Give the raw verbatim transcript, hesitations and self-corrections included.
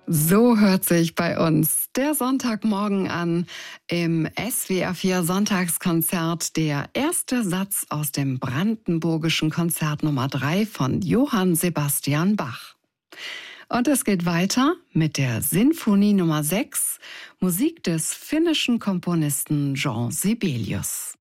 So hört sich bei uns der Sonntagmorgen an. Im S W R vier Sonntagskonzert der erste Satz aus dem Brandenburgischen Konzert Nummer drei von Johann Sebastian Bach. Und es geht weiter mit der Sinfonie Nummer sechs, Musik des finnischen Komponisten Jean Sibelius.